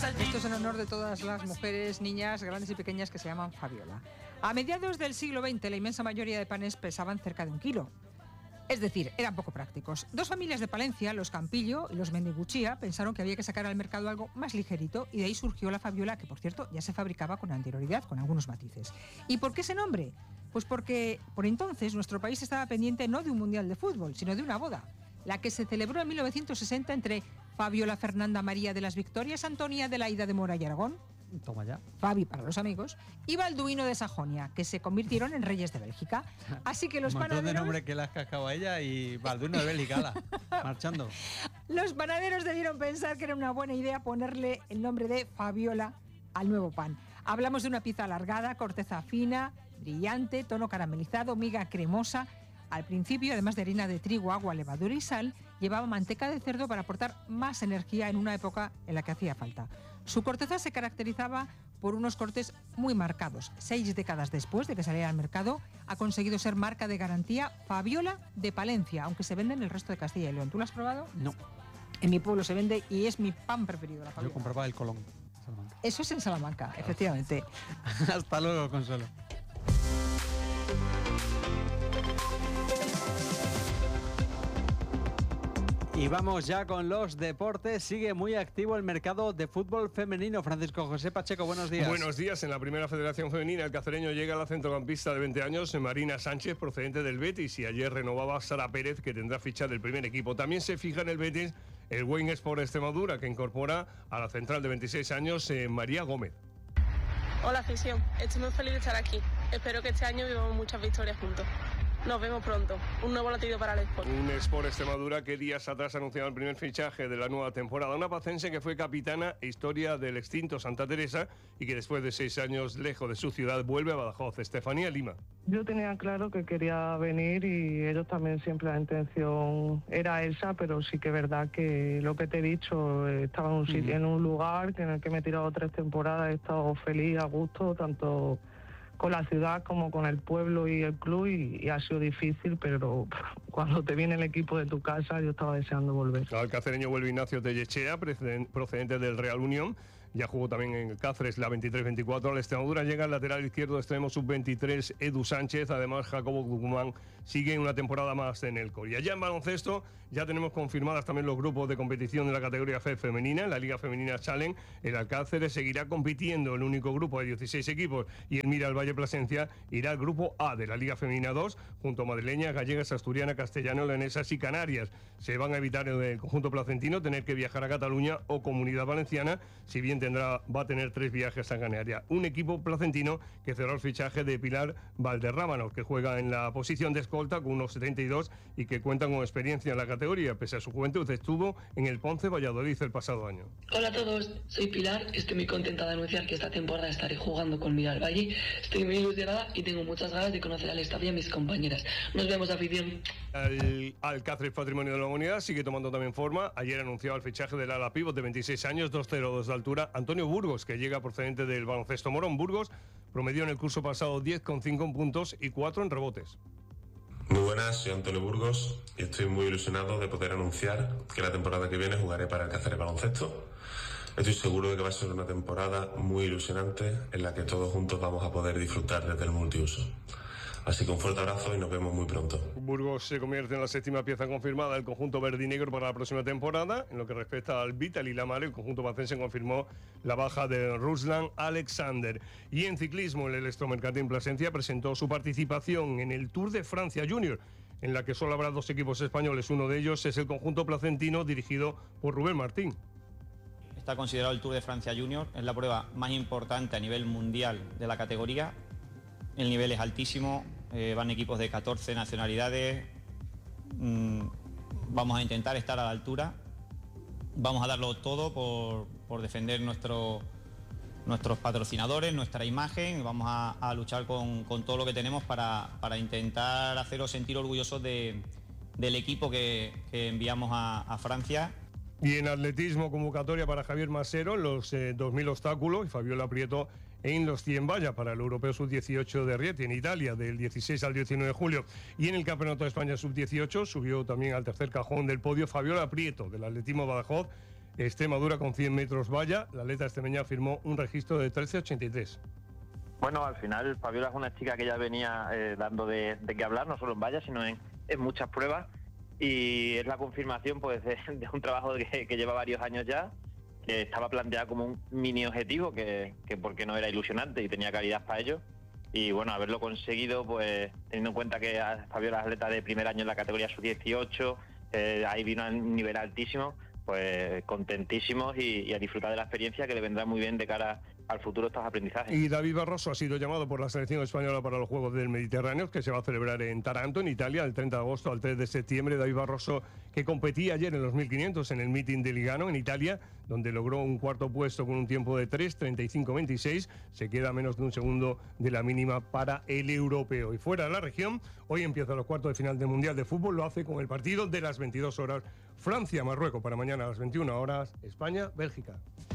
Esto es en honor de todas las mujeres, niñas, grandes y pequeñas que se llaman Fabiola. A mediados del siglo XX, la inmensa mayoría de panes pesaban cerca de 1 kilo. Es decir, eran poco prácticos. 2 familias de Palencia, los Campillo y los Mendiguchía, pensaron que había que sacar al mercado algo más ligerito y de ahí surgió la Fabiola, que por cierto ya se fabricaba con anterioridad, con algunos matices. ¿Y por qué ese nombre? Pues porque por entonces nuestro país estaba pendiente no de un mundial de fútbol, sino de una boda, la que se celebró en 1960 entre Fabiola Fernanda María de las Victorias Antonia de la Ida de Mora y Aragón, toma ya, Fabi para los amigos, y Balduino de Sajonia, que se convirtieron en reyes de Bélgica. Así que los panaderos... Un montón de nombre que le has cascado a ella y Balduino de Bélgica, ala, marchando. Los panaderos debieron pensar que era una buena idea ponerle el nombre de Fabiola al nuevo pan. Hablamos de una pieza alargada, corteza fina, brillante, tono caramelizado, miga cremosa. Al principio, además de harina de trigo, agua, levadura y sal, llevaba manteca de cerdo para aportar más energía en una época en la que hacía falta. Su corteza se caracterizaba por unos cortes muy marcados. 6 décadas después de que saliera al mercado, ha conseguido ser marca de garantía Fabiola de Palencia, aunque se vende en el resto de Castilla y León. ¿Tú lo has probado? No. En mi pueblo se vende y es mi pan preferido, la Fabiola. Yo compraba el Colón. Salamanca. Eso es en Salamanca, claro. Efectivamente. Hasta luego, Consuelo. Y vamos ya con los deportes. Sigue muy activo el mercado de fútbol femenino. Francisco José Pacheco, buenos días. Buenos días. En la primera federación femenina, el cacereño llega a la centrocampista de 20 años, Marina Sánchez, procedente del Betis, y ayer renovaba Sara Pérez, que tendrá ficha del primer equipo. También se fija en el Betis el Wayne Sport Extremadura, que incorpora a la central de 26 años, María Gómez. Hola afición, estoy muy feliz de estar aquí. Espero que este año vivamos muchas victorias juntos. Nos vemos pronto. Un nuevo latido para el Sport. Un Sport Extremadura que días atrás anunciaba el primer fichaje de la nueva temporada. Una pacense que fue capitana e historia del extinto Santa Teresa y que después de 6 años lejos de su ciudad vuelve a Badajoz. Estefanía Lima. Yo tenía claro que quería venir y ellos también siempre la intención era esa, pero sí que es verdad que lo que te he dicho, estaba en un sitio, en un lugar en el que me he tirado 3 temporadas, he estado feliz, a gusto, tanto con la ciudad como con el pueblo y el club, y ha sido difícil, pero cuando te viene el equipo de tu casa yo estaba deseando volver. Al cacereño vuelve Ignacio Tellechea, procedente del Real Unión. Ya jugó también en Cáceres la 23-24. A la Extremadura llega el lateral izquierdo extremo sub-23 Edu Sánchez. Además, Jacobo Guzmán sigue una temporada más en el Coria. Ya en baloncesto ya tenemos confirmadas también los grupos de competición de la categoría F femenina. En la Liga Femenina Challenge, el Alcáceres seguirá compitiendo el único grupo de 16 equipos, y el Mira al Valle Plasencia irá al grupo A de la Liga Femenina 2 junto a madrileñas, gallegas, asturiana, castellano, leonesas y canarias. Se van a evitar en el conjunto placentino tener que viajar a Cataluña o Comunidad Valenciana, si bien va a tener 3 viajes a Canarias. Un equipo placentino que cerró el fichaje de Pilar Valderrámanos, que juega en la posición de escolta con unos 72 y que cuenta con experiencia en la categoría. Pese a su juventud, estuvo en el Ponce Valladolid el pasado año. Hola a todos, soy Pilar. Estoy muy contenta de anunciar que esta temporada estaré jugando con Mira al Valle. Estoy muy ilusionada y tengo muchas ganas de conocer al staff y a mis compañeras. Nos vemos, afición. El Alcáceres Patrimonio de la Humanidad sigue tomando también forma. Ayer anunciaba el fichaje del ala pívot de 26 años, 2,02 de altura, Antonio Burgos, que llega procedente del baloncesto Morón. Burgos promedió en el curso pasado 10,5 puntos y 4 en rebotes. Muy buenas, soy Antonio Burgos y estoy muy ilusionado de poder anunciar que la temporada que viene jugaré para el Cáceres Baloncesto. Estoy seguro de que va a ser una temporada muy ilusionante en la que todos juntos vamos a poder disfrutar desde el multiuso. Así que un fuerte abrazo y nos vemos muy pronto. Burgos se convierte en la 7ª pieza confirmada del conjunto verde y negro para la próxima temporada. En lo que respecta al Vitaly Lamar, el conjunto bacense confirmó la baja de Ruslan Alexander. Y en ciclismo, el Electromercatín Plasencia presentó su participación en el Tour de Francia Junior, en la que solo habrá 2 equipos españoles. Uno de ellos es el conjunto placentino dirigido por Rubén Martín. Está considerado el Tour de Francia Junior, es la prueba más importante a nivel mundial de la categoría. El nivel es altísimo, van equipos de 14 nacionalidades. Vamos a intentar estar a la altura, vamos a darlo todo por defender nuestros patrocinadores, nuestra imagen. Vamos a luchar con todo lo que tenemos para intentar haceros sentir orgullosos del equipo que enviamos a Francia. Y en atletismo, convocatoria para Javier Masero en los 2.000 obstáculos y Fabiola Prieto en los 100 vallas para el Europeo Sub-18 de Rieti, en Italia, del 16 al 19 de julio. Y en el Campeonato de España Sub-18 subió también al tercer cajón del podio Fabiola Prieto, del atletismo Badajoz, Extremadura con 100 metros valla. La atleta extremeña firmó un registro de 13.83. Bueno, al final Fabiola es una chica que ya venía dando de qué hablar, no solo en valla, sino en muchas pruebas, y es la confirmación pues de un trabajo que lleva varios años ya, que estaba planteado como un mini objetivo, que porque no era ilusionante y tenía calidad para ello. Y bueno, haberlo conseguido, pues teniendo en cuenta que Fabiola es atleta de primer año en la categoría sub-18, ahí vino a un nivel altísimo, pues contentísimos y a disfrutar de la experiencia, que le vendrá muy bien de cara al futuro estos aprendizajes. Y David Barroso ha sido llamado por la selección española para los Juegos del Mediterráneo, que se va a celebrar en Taranto, en Italia, del 30 de agosto al 3 de septiembre. David Barroso, que competía ayer en los 1500 en el meeting de Lugano, en Italia, donde logró un cuarto puesto con un tiempo de 3:35.26. Se queda a menos de un segundo de la mínima para el europeo. Y fuera de la región, hoy empiezan los cuartos de final del Mundial de Fútbol. Lo hace con el partido de las 22 horas. Francia-Marruecos para mañana a las 21 horas. España-Bélgica.